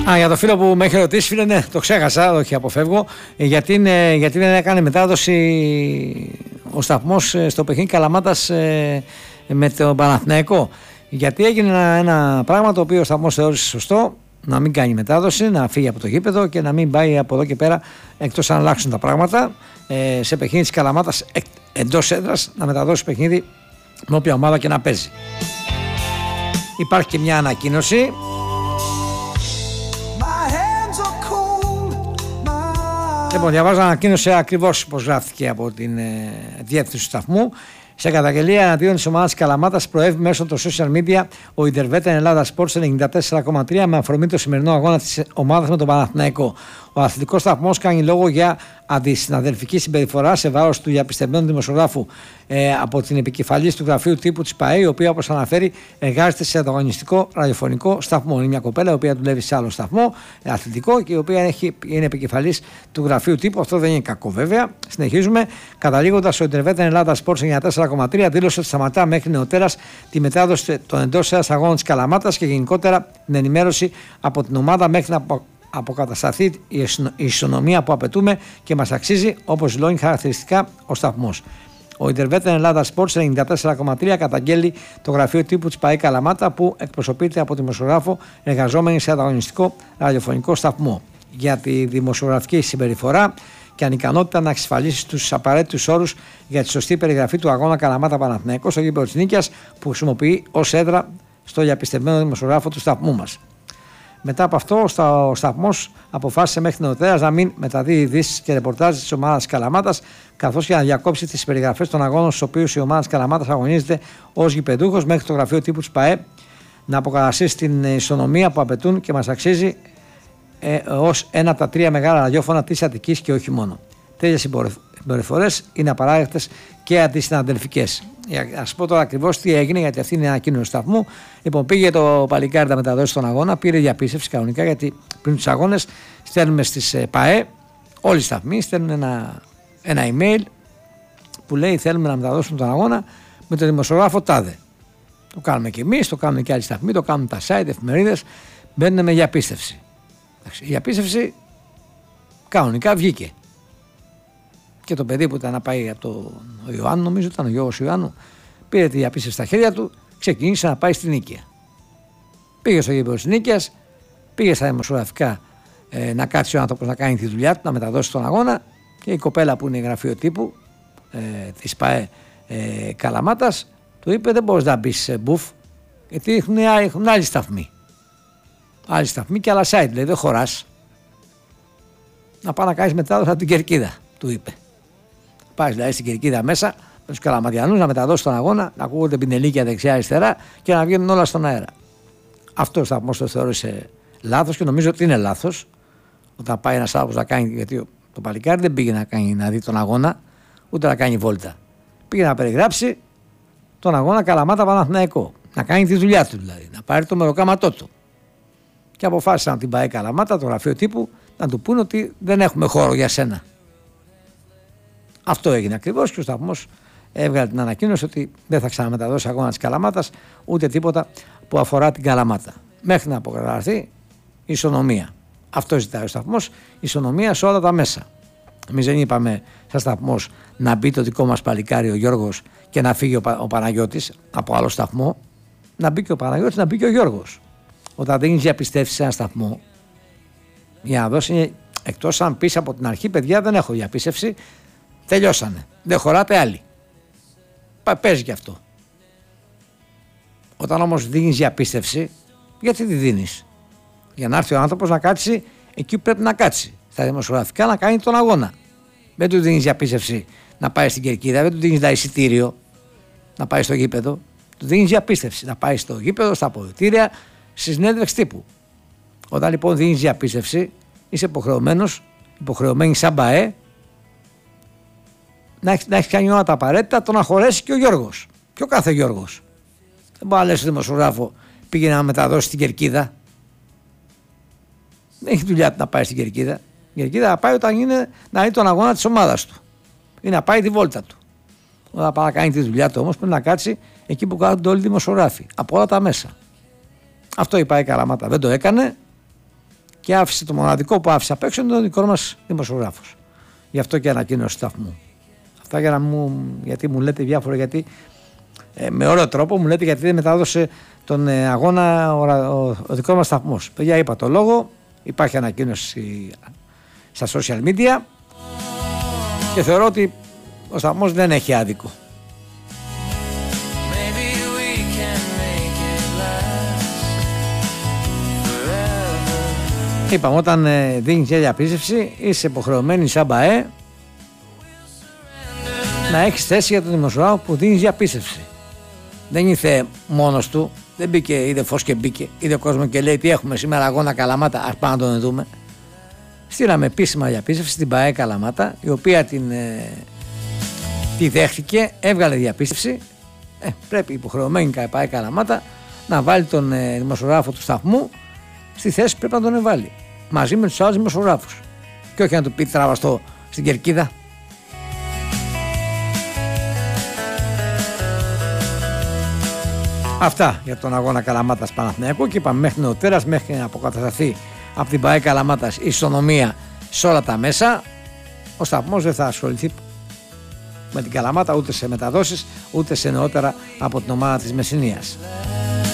Για το φίλο που με έχει ρωτήσει, φίλε, ναι, το ξέχασα, όχι αποφεύγω. Γιατί δεν έκανε μετάδοση ο σταθμός στο παιχνίδι Καλαμάτας με τον Παναθηναϊκό. Γιατί έγινε ένα πράγμα το οποίο ο σταθμός θεώρησε σωστό, να μην κάνει μετάδοση, να φύγει από το γήπεδο και να μην πάει από εδώ και πέρα, εκτός αν αλλάξουν τα πράγματα, σε παιχνίδι της Καλαμάτας εντός έδρας, να μεταδώσει παιχνίδι με όποια ομάδα και να παίζει. Υπάρχει και μια ανακοίνωση. Λοιπόν, διαβάζω ανακοίνωση ακριβώς πώς γράφτηκε από την διεύθυνση του σταθμού. Σε καταγγελία εναντίον της ομάδας Καλαμάτας προέβη μέσω των social media ο Ιντερβέτα Ελλάδα Sports 94,3 με αφορμή το σημερινό αγώνα της ομάδας με τον Παναθηναϊκό. Ο αθλητικός σταθμός κάνει λόγο για αντισυναδελφική συμπεριφορά σε βάρος του διαπιστευμένου δημοσιογράφου από την επικεφαλής του γραφείου τύπου της ΠΑΕ, η οποία, όπως αναφέρει, εργάζεται σε ανταγωνιστικό ραδιοφωνικό σταθμό. Είναι μια κοπέλα η οποία δουλεύει σε άλλο σταθμό αθλητικό και η οποία είναι επικεφαλής του γραφείου τύπου. Αυτό δεν είναι κακό, βέβαια. Συνεχίζουμε. Καταλήγοντας, ο Ιντερβέτα Ελλάδα Sports 94,3 δήλωσε ότι σταματά μέχρι νεοτέρας τη μετάδοση των εντός έδρας αγώνων της Καλαμάτας και γενικότερα την ενημέρωση από την ομάδα μέχρι να αποκατασταθεί η ισονομία που απαιτούμε και μας αξίζει, όπως δηλώνει χαρακτηριστικά ο σταθμός. Ο Ιντερβέτα Ελλάδα Sports 94,3 καταγγέλει το γραφείο τύπου της ΠΑΕ Καλαμάτα που εκπροσωπείται από δημοσιογράφο εργαζόμενη σε ανταγωνιστικό ραδιοφωνικό σταθμό για τη δημοσιογραφική συμπεριφορά και ανικανότητα να εξασφαλίσει τους απαραίτητους όρους για τη σωστή περιγραφή του αγώνα Καλαμάτα Παναθηναϊκός στο γήπεδο της Νίκαιας που χρησιμοποιεί ως έδρα στο διαπιστευμένο δημοσιογράφο του σταθμού μας. Μετά από αυτό, ο σταθμός αποφάσισε μέχρι νεοτέρας να μην μεταδίδει ειδήσεις και ρεπορτάζ της ομάδας Καλαμάτας, καθώς και να διακόψει τις περιγραφές των αγώνων στους οποίους η ομάδα Καλαμάτας αγωνίζεται ως γηπεδούχος, μέχρι το γραφείο τύπου της ΠΑΕ να αποκαταστήσει την ισονομία που απαιτούν και μας αξίζει ως ένα από τα τρία μεγάλα ραδιόφωνα της Αττικής και όχι μόνο. Τέτοιες συμπεριφορές είναι απαράδεκτες και αντισυναδελφικές. Να σας πω τώρα ακριβώς τι έγινε, γιατί αυτή είναι η ανακοίνωση του σταθμού. Λοιπόν, πήγε το παλικάρι να μεταδώσει τον αγώνα, πήρε διαπίστευση κανονικά, γιατί πριν τους αγώνες στέλνουμε στις ΠΑΕ, όλοι οι σταθμοί στέλνουν ένα email που λέει θέλουμε να μεταδώσουμε τον αγώνα με τον δημοσιογράφο τάδε. Το κάνουμε και εμείς, το κάνουν και άλλοι σταθμοί, το κάνουν τα site, εφημερίδες, μπαίνουν με διαπίστευση. Η διαπίστευση κανονικά βγήκε. Και το παιδί που ήταν να πάει από τον Ιωάννου, νομίζω ήταν ο Γιώργος Ιωάννου, πήρε τη διαπίστευση στα χέρια του, ξεκίνησε να πάει στην Νίκαια. Πήγε στο γήπεδο της Νίκαιας, πήγε στα δημοσιογραφικά να κάτσει ο άνθρωπος να κάνει τη δουλειά του, να μεταδώσει τον αγώνα και η κοπέλα που είναι γραφείο τύπου της ΠΑΕ Καλαμάτας του είπε δεν μπορείς να μπεις μπουφ, γιατί έχουν άλλοι σταθμοί. Άλλοι σταθμοί και άλλα site, δηλαδή δεν χωράς. Να πάει να κάνεις μετάδοση από την Κερκίδα, του είπε. Πάει δηλαδή στην Κερκίδα μέσα με τους Καλαματιανούς να μεταδώσει τον αγώνα, να ακούγονται πινελίκια δεξιά-αριστερά και να βγαίνουν όλα στον αέρα. Αυτό ο σταθμός το θεώρησε λάθος και νομίζω ότι είναι λάθος. Όταν πάει ένας άνθρωπος να κάνει, γιατί το παλικάρι δεν πήγε να δει τον αγώνα, ούτε να κάνει βόλτα. Πήγε να περιγράψει τον αγώνα Καλαμάτα Παναθηναϊκό. Να κάνει τη δουλειά του δηλαδή, να πάρει το μεροκάματό του. Και αποφάσισαν την ΠΑΕ Καλαμάτα, το γραφείο τύπου, να του πούνε ότι δεν έχουμε χώρο για σένα. Αυτό έγινε ακριβώς και ο σταθμός έβγαλε την ανακοίνωση ότι δεν θα ξαναμεταδώσει αγώνα της Καλαμάτας ούτε τίποτα που αφορά την Καλαμάτα. Μέχρι να αποκατασταθεί ισονομία. Αυτό ζητάει ο σταθμός, ισονομία σε όλα τα μέσα. Εμείς δεν είπαμε σαν σταθμός να μπει το δικό μας παλικάρι ο Γιώργος και να φύγει ο Παναγιώτης από άλλο σταθμό. Να μπει και ο Παναγιώτης, να μπει και ο Γιώργος. Όταν δίνεις διαπιστεύσεις σε ένα σταθμό, για να δώσει, εκτός αν πεις από την αρχή, παιδιά, δεν έχω διαπίστευση, τελειώσανε. Δεν χωράτε άλλοι. Παίζει και αυτό. Όταν όμως δίνεις διαπίστευση, γιατί τη δίνεις? Για να έρθει ο άνθρωπος να κάτσει εκεί που πρέπει να κάτσει. Στα δημοσιογραφικά να κάνει τον αγώνα. Δεν του δίνεις διαπίστευση να πάει στην Κερκίδα, δεν του δίνεις ένα εισιτήριο να πάει στο γήπεδο. Του δίνεις διαπίστευση να πάει στο γήπεδο, στα αποδυτήρια, στη συνέντευξη τύπου. Όταν λοιπόν δίνεις διαπίστευση, είσαι υποχρεωμένη σαν ΠΑΕ να έχει κάνει όλα τα απαραίτητα, το να χωρέσει και ο Γιώργος. Και ο κάθε Γιώργος. Δεν μπορεί να λες στον δημοσιογράφο πήγαινε να μεταδώσει στην Κερκίδα. Δεν έχει δουλειά να πάει στην Κερκίδα. Η Κερκίδα θα πάει όταν είναι να δει τον αγώνα της ομάδας του ή να πάει τη βόλτα του. Όταν πάει να κάνει τη δουλειά του όμως πρέπει να κάτσει εκεί που κάθονται όλοι οι δημοσιογράφοι από όλα τα μέσα. Αυτό η ΠΑΕ Καλαμάτα δεν το έκανε Και άφησε το μοναδικό που άφησε απ' έξω είναι ο δικό μας δημοσιογράφος. Γι' αυτό και ανακοίνωσε σταθμού. Αυτά γιατί μου λέτε διάφορα, γιατί με ωραίο τρόπο μου λέτε γιατί δεν μετάδοσε τον αγώνα ο δικός μας σταθμός. Παιδιά, είπα το λόγο, υπάρχει ανακοίνωση στα social media και θεωρώ ότι ο σταθμός δεν έχει άδικο. Είπαμε, όταν δίνεις για διαπίστευση είσαι υποχρεωμένη σαν ΜΠΑΕ να έχεις θέση για τον δημοσιογράφο που δίνεις διαπίστευση. Δεν ήρθε μόνος του, δεν μπήκε, είδε φως και μπήκε, είδε κόσμο και λέει τι έχουμε σήμερα αγώνα Καλαμάτα, ας πάμε να τον δούμε. Στείλαμε επίσημα διαπίστευση στην ΠΑΕ Καλαμάτα, η οποία τη δέχτηκε, έβγαλε διαπίστευση. Πρέπει υποχρεωμένη η ΠΑΕ Καλαμάτα να βάλει τον δημοσιογράφο του σταθμού στη θέση που πρέπει να τον βάλει, μαζί με τους άλλους δημοσιογράφους. Και όχι να του πει τραβαστό στην κερκίδα. Αυτά για τον αγώνα Καλαμάτας Παναθηναϊκού και είπαμε μέχρι νεοτέρας, μέχρι να αποκατασταθεί από την ΠΑΕ Καλαμάτας η ισονομία σε όλα τα μέσα. Ο σταθμός δεν θα ασχοληθεί με την Καλαμάτα ούτε σε μεταδόσεις ούτε σε νεότερα από την ομάδα της Μεσσηνίας.